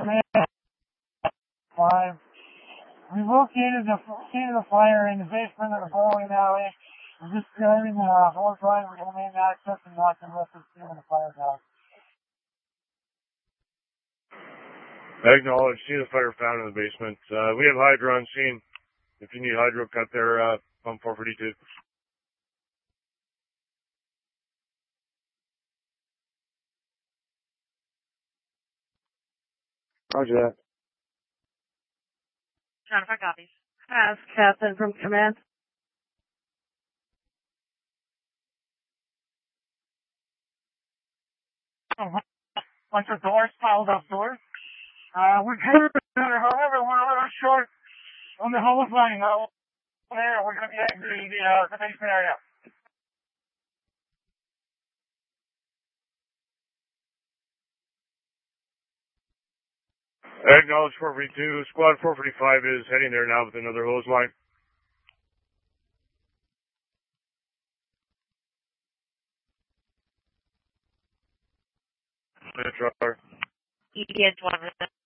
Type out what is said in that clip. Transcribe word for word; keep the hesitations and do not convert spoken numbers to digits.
command five. We located the scene of the fire in the basement of the bowling alley. We're just driving the uh, hose line with the main access and not the rest of the scene of the fire now. Acknowledge. Scene of fire found in the basement. Uh, we have hydro on scene. If you need hydro, cut there, uh, pump four forty-two. Roger that. Jennifer copies. Ask Captain from command. Bunch of doors, piled up doors. Uh, we're headed however, we're a little short on the hose line now. There, we're going to be exiting the, uh, the basement area. Acknowledge four forty-two. Squad four forty-five is heading there now with another hose line. E D S one.